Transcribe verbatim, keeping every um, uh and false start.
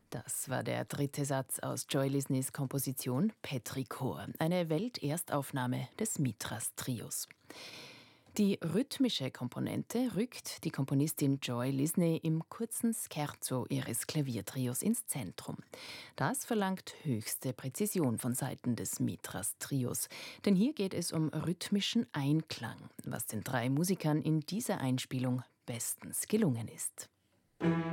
Das war der dritte Satz aus Joy Lisneys Komposition Petrichor, eine Welterstaufnahme des Mitras-Trios. Die rhythmische Komponente rückt die Komponistin Joy Lisney im kurzen Scherzo ihres Klaviertrios ins Zentrum. Das verlangt höchste Präzision von Seiten des Mitras-Trios, denn hier geht es um rhythmischen Einklang, was den drei Musikern in dieser Einspielung bestens gelungen ist.